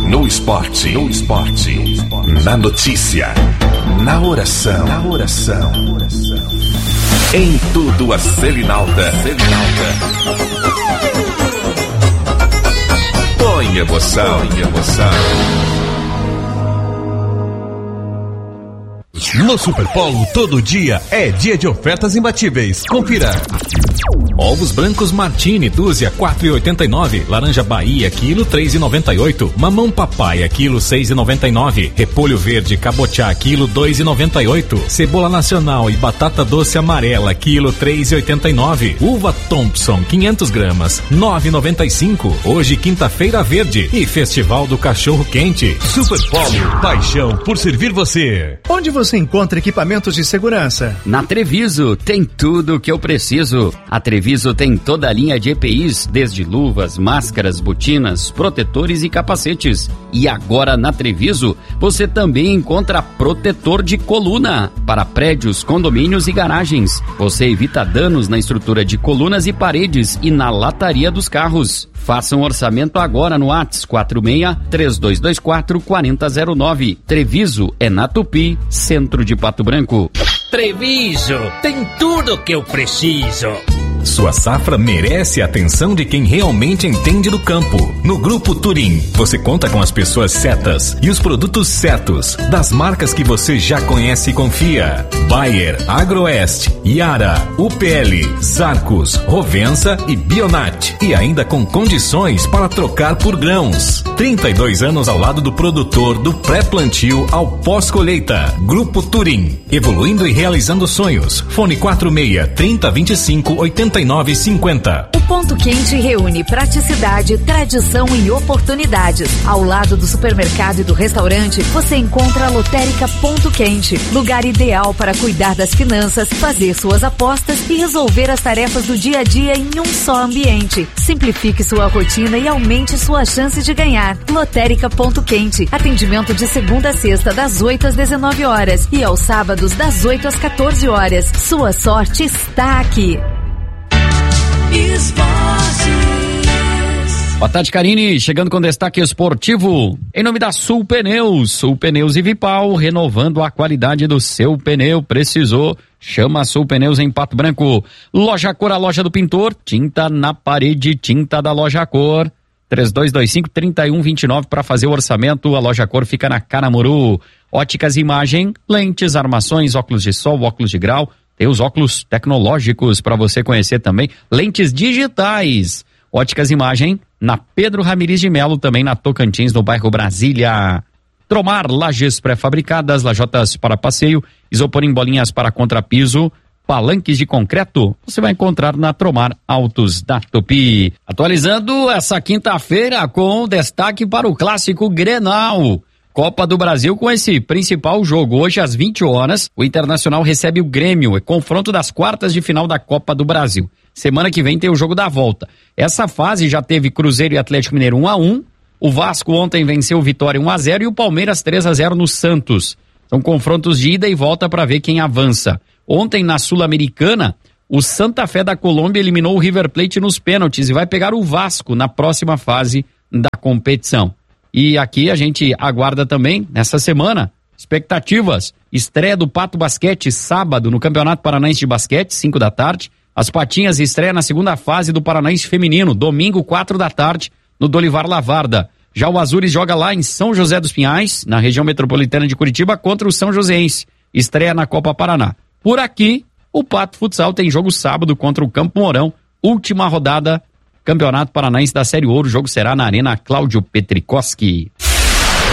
No esporte. Na notícia. Na oração. Em tudo a Selinalta. Põe emoção. No Superpolo, todo dia é dia de ofertas imbatíveis. Confira. Ovos brancos Martini, dúzia, 4,89. Laranja Bahia, quilo, 3,98. Mamão papaya, quilo, 6,99. Repolho verde cabotiá, quilo, 2,98. Cebola nacional e batata doce amarela, quilo, 3,89. Uva Thompson, 500 gramas, 9,95. Hoje, quinta-feira verde e Festival do Cachorro Quente. Superpolo, paixão por servir você. Onde você encontra equipamentos de segurança? Na Treviso tem tudo o que eu preciso. A Treviso tem toda a linha de EPIs, desde luvas, máscaras, botinas, protetores e capacetes. E agora na Treviso você também encontra protetor de coluna para prédios, condomínios e garagens. Você evita danos na estrutura de colunas e paredes e na lataria dos carros. Faça um orçamento agora no WhatsApp 46-3224-4009. Treviso é na Tupi, centro de Pato Branco. Treviso tem tudo que eu preciso. Sua safra merece a atenção de quem realmente entende do campo. No Grupo Turim, você conta com as pessoas certas e os produtos certos, das marcas que você já conhece e confia. Bayer, Agroeste, Yara, UPL, Zarcos, Rovensa e Bionat. E ainda com condições para trocar por grãos. 32 anos ao lado do produtor, do pré-plantio ao pós-colheita. Grupo Turim, evoluindo e realizando sonhos. Fone 46-3025-8950. O Ponto Quente reúne praticidade, tradição e oportunidades. Ao lado do supermercado e do restaurante, você encontra a Lotérica Ponto Quente, lugar ideal para cuidar das finanças, fazer suas apostas e resolver as tarefas do dia a dia em um só ambiente. Simplifique sua rotina e aumente sua chance de ganhar. Lotérica Ponto Quente, atendimento de segunda a sexta das 8 às 19 horas e aos sábados das 8 às 14 horas. Sua sorte está aqui. Boa tarde, Karine, chegando com destaque esportivo, em nome da Sul Pneus e Vipal, renovando a qualidade do seu pneu. Precisou, chama a Sul Pneus em Pato Branco. Loja Cor, a loja do pintor, tinta na parede, tinta da Loja Cor, 3225-3129 para fazer o orçamento. A Loja Cor fica na Caramuru. Óticas Imagem, lentes, armações, óculos de sol, óculos de grau. Tem os óculos tecnológicos para você conhecer também. Lentes digitais. Óticas Imagem, na Pedro Ramires de Melo, também na Tocantins, no bairro Brasília. Tromar, lajes pré-fabricadas, lajotas para passeio, isopor em bolinhas para contrapiso, palanques de concreto. Você vai encontrar na Tromar Autos da Tupi. Atualizando essa quinta-feira com destaque para o clássico Grenal. Copa do Brasil com esse principal jogo. Hoje às 20 horas, o Internacional recebe o Grêmio, é confronto das quartas de final da Copa do Brasil. Semana que vem tem o jogo da volta. Essa fase já teve Cruzeiro e Atlético Mineiro 1-1, o Vasco ontem venceu o Vitória 1-0 e o Palmeiras 3-0 no Santos. São confrontos de ida e volta para ver quem avança. Ontem na Sul-Americana, o Santa Fé da Colômbia eliminou o River Plate nos pênaltis e vai pegar o Vasco na próxima fase da competição. E aqui a gente aguarda também, nessa semana, expectativas. Estreia do Pato Basquete sábado no Campeonato Paranaense de Basquete, 5 da tarde. As Patinhas estreia na segunda fase do Paranaense Feminino, domingo, 4 da tarde, no Dolivar Lavarda. Já o Azures joga lá em São José dos Pinhais, na região metropolitana de Curitiba, contra o São Joséense. Estreia na Copa Paraná. Por aqui, o Pato Futsal tem jogo sábado contra o Campo Mourão, última rodada Campeonato Paranaense da Série Ouro. O jogo será na Arena Cláudio Petrikowski.